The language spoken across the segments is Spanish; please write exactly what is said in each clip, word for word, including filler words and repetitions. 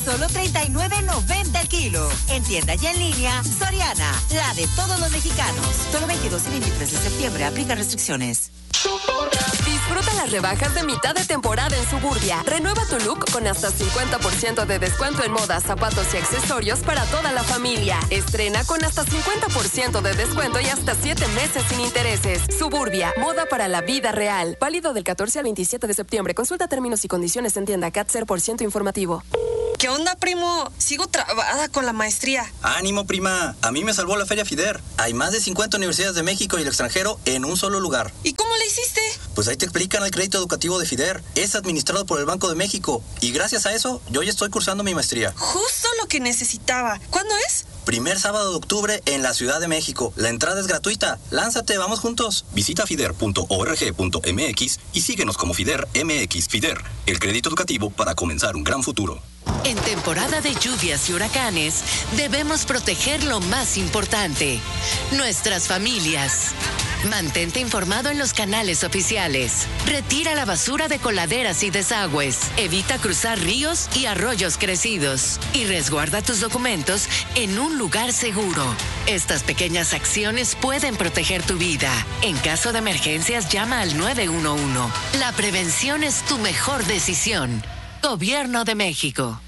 solo treinta y nueve noventa el kilo. En tienda y en línea, Soriana, la de todos los mexicanos. Solo veintidós y veintitrés de septiembre, aplica restricciones. Disfruta las rebajas de mitad de temporada en Suburbia. Renueva tu look con hasta cincuenta por ciento de descuento en moda, zapatos y accesorios para toda la familia. Estrena con hasta cincuenta por ciento de descuento y hasta siete meses sin intereses. Suburbia, moda para la vida real. Válido del catorce al veintisiete de septiembre. Consulta términos y condiciones en tienda C A T cero por ciento informativo. ¿Qué onda, primo? Sigo trabada con la maestría. Ánimo, prima. A mí me salvó la Feria FIDER. Hay más de cincuenta universidades de México y el extranjero en un solo lugar. ¿Y cómo le hiciste? Pues ahí te explican el crédito educativo de FIDER. Es administrado por el Banco de México. Y gracias a eso, yo ya estoy cursando mi maestría. Justo lo que necesitaba. ¿Cuándo es? Primer sábado de octubre en la Ciudad de México. La entrada es gratuita. Lánzate, vamos juntos. Visita fider punto org punto mx y síguenos como FIDER M X. FIDER, el crédito educativo para comenzar un gran futuro. En temporada de lluvias y huracanes, debemos proteger lo más importante, nuestras familias. Mantente informado en los canales oficiales. Retira la basura de coladeras y desagües. Evita cruzar ríos y arroyos crecidos. Y resguarda tus documentos en un lugar seguro. Estas pequeñas acciones pueden proteger tu vida. En caso de emergencias, llama al nueve uno uno. La prevención es tu mejor decisión. Gobierno de México.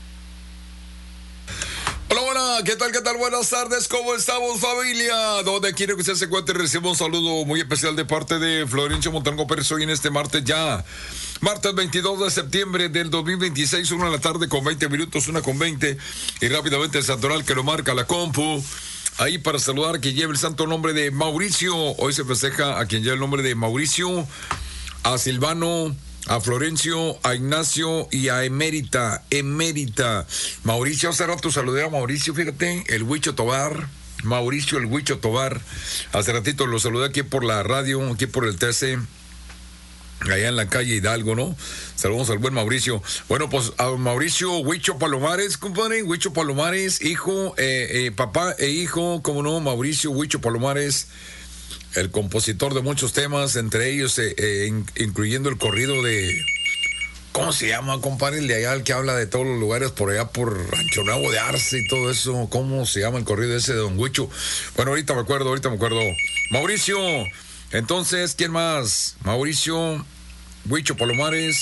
Hola, hola, ¿qué tal, qué tal? Buenas tardes, ¿cómo estamos, familia? Donde quiero que usted se encuentre, recibo un saludo muy especial de parte de Florencio Montalvo Pérez hoy en este martes ya. Martes veintidós de septiembre del dos mil veintiséis, una de la tarde con veinte minutos, una con veinte. Y rápidamente el santoral que lo marca la compu. Ahí para saludar a quien lleva el santo nombre de Mauricio. Hoy se festeja a quien lleva el nombre de Mauricio, a Silvano, a Florencio, a Ignacio y a Emérita, Emérita. Mauricio, hace rato saludé a Mauricio, fíjate, el Huicho Tobar, Mauricio el Huicho Tobar. Hace ratito lo saludé aquí por la radio, aquí por el T C, allá en la calle Hidalgo, ¿no? Saludos al buen Mauricio. Bueno, pues a Mauricio Huicho Palomares, compadre, Huicho Palomares, hijo, eh, eh, papá e hijo, como no, Mauricio Huicho Palomares, el compositor de muchos temas, entre ellos eh, eh, in, incluyendo el corrido de... ¿Cómo se llama, compadre? El de allá, el que habla de todos los lugares por allá, por Rancho Nuevo de Arce y todo eso. ¿Cómo se llama el corrido ese de Don Huicho? Bueno, ahorita me acuerdo, ahorita me acuerdo. Mauricio, entonces, ¿quién más? Mauricio, Huicho Palomares,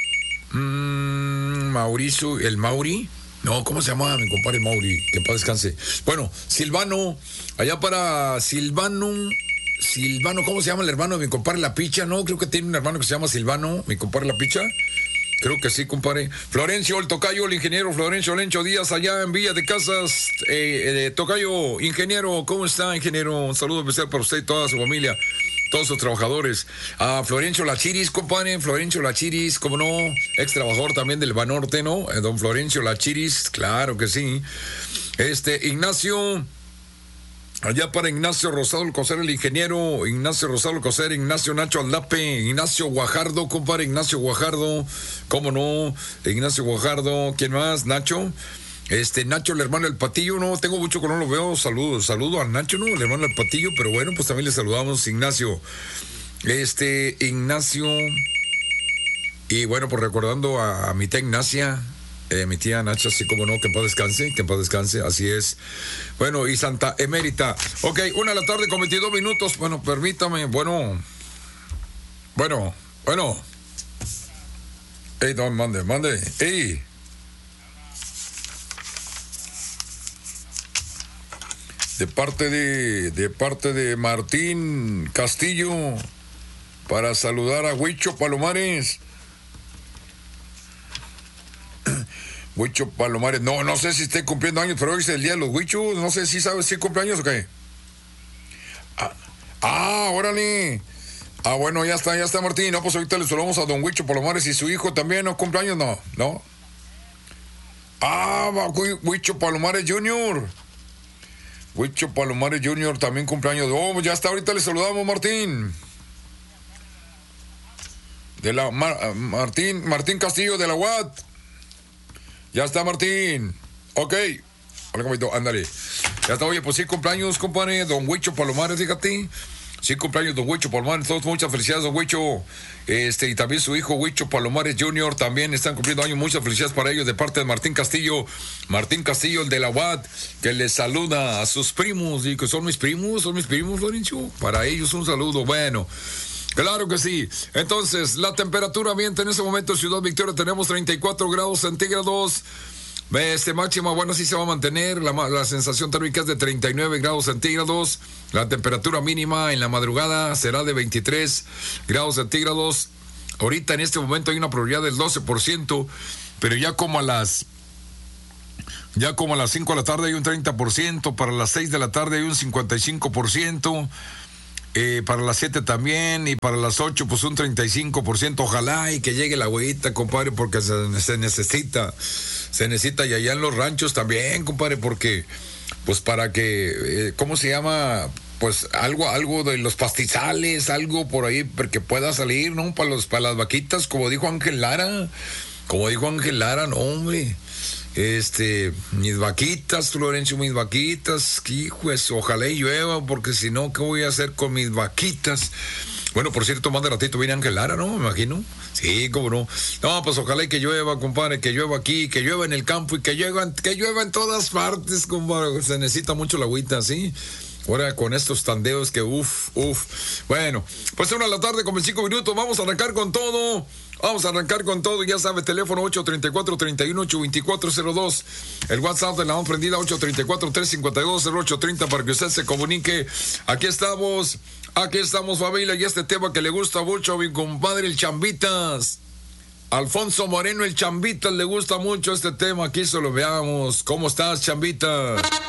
mmm, Mauricio, el Mauri. No, ¿cómo se llama mi compadre Mauri? Que en paz descanse. Bueno, Silvano, allá para Silvano... Silvano, ¿cómo se llama el hermano de mi compadre La Picha? No, creo que tiene un hermano que se llama Silvano, mi compadre La Picha. Creo que sí, compadre. Florencio, el tocayo, el ingeniero Florencio Lencho Díaz, allá en Villa de Casas. Eh, eh, tocayo, ingeniero, ¿cómo está, ingeniero? Un saludo especial para usted y toda su familia, todos sus trabajadores. A Florencio Lachiris, compadre, Florencio Lachiris, ¿cómo no? Ex trabajador también del Banorte, ¿no? Eh, don Florencio Lachiris, claro que sí. Este, Ignacio... Allá para Ignacio Rosado Alcocer, el ingeniero, Ignacio Rosado Alcocer, Ignacio Nacho Aldape, Ignacio Guajardo, compadre, Ignacio Guajardo, ¿cómo no? Ignacio Guajardo, ¿quién más? Nacho, este, Nacho, el hermano del Patillo, no, tengo mucho que no lo veo, saludo, saludo a Nacho, ¿no? El hermano del Patillo, pero bueno, pues también le saludamos, Ignacio, este, Ignacio, y bueno, pues recordando a, a mi tía Ignacia, Eh, mi tía Nacha, así como no, que en paz descanse, que en paz descanse, así es. Bueno, y Santa Emérita. Ok, una de la tarde con veintidós minutos. Bueno, permítame, bueno. Bueno, bueno. Ey, don, mande, mande. Ey. De parte de, de parte de Martín Castillo, para saludar a Huicho Palomares. Huicho Palomares, no, no sé si esté cumpliendo años, pero hoy es el día de los Huichos, no sé si sabes si cumple años o qué. Ah, ah, órale. Ah, bueno, ya está, ya está Martín. No, pues ahorita le saludamos a don Huicho Palomares y su hijo también, ¿no? ¿Cumpleaños? No, no. Ah, Huicho Palomares junior Huicho Palomares junior también cumpleaños. Oh, ya está, ahorita le saludamos, Martín. De la Mar, Martín, Martín Castillo de la U A T. Ya está, Martín. Ok. Hola, comito, ándale. Ya está, oye, pues sí, cumpleaños, compadre. Don Huicho Palomares, fíjate. Sí, cumpleaños don Huicho Palomares, todos muchas felicidades don Huicho, este, y también su hijo Huicho Palomares junior también están cumpliendo años, muchas felicidades para ellos de parte de Martín Castillo, Martín Castillo, el de la U A D, que les saluda a sus primos, y que son mis primos, son mis primos, Lorenzo, para ellos un saludo, bueno. Claro que sí. Entonces, la temperatura ambiente en ese momento en Ciudad Victoria tenemos treinta y cuatro grados centígrados. Este máxima, bueno, sí se va a mantener. La, la sensación térmica es de treinta y nueve grados centígrados. La temperatura mínima en la madrugada será de veintitrés grados centígrados. Ahorita en este momento hay una probabilidad del doce por ciento, pero ya como a las ya como a las cinco de la tarde hay un treinta por ciento, para las seis de la tarde hay un cincuenta y cinco por ciento. Eh, para las siete también, y para las ocho pues un treinta y cinco por ciento. Ojalá y que llegue la agüita, compadre, porque se, se necesita, se necesita, y allá en los ranchos también, compadre, porque pues para que, eh, ¿cómo se llama? Pues algo, algo de los pastizales, algo por ahí que pueda salir, ¿no? Para los, para las vaquitas, como dijo Ángel Lara, como dijo Ángel Lara, no, hombre. Este, mis vaquitas, Florencio, mis vaquitas, hijos, ojalá y llueva, porque si no, ¿qué voy a hacer con mis vaquitas? Bueno, por cierto, más de ratito viene Ángel Lara, ¿no? Me imagino. Sí, cómo no. No, pues ojalá y que llueva, compadre, que llueva aquí, que llueva en el campo y que llueva, que llueva en todas partes, compadre. Se necesita mucho la agüita, ¿sí? Ahora con estos tandeos que uff, uff. Bueno, pues una de la tarde con veinticinco minutos, vamos a arrancar con todo. Vamos a arrancar con todo, ya sabe, teléfono ocho treinta y cuatro, treinta y uno, ocho veinticuatro cero dos. El WhatsApp de la onda prendida ocho treinta y cuatro, trescientos cincuenta y dos, cero ocho treinta para que usted se comunique. Aquí estamos, aquí estamos, familia, y este tema que le gusta mucho a mi compadre el Chambitas. Alfonso Moreno el Chambitas, le gusta mucho este tema, aquí se lo veamos. ¿Cómo estás, Chambitas?